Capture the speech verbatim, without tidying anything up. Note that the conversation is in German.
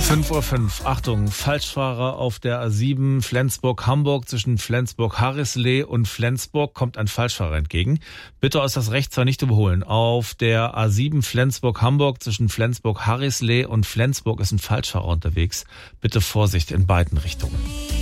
fünf Uhr fünf. Achtung, Falschfahrer auf der A sieben Flensburg-Hamburg. Zwischen Flensburg-Harrisleh und Flensburg kommt ein Falschfahrer entgegen. Bitte äußerst rechts nicht überholen. Auf der A sieben Flensburg-Hamburg zwischen Flensburg-Harrisleh und Flensburg ist ein Falschfahrer unterwegs. Bitte Vorsicht in beiden Richtungen.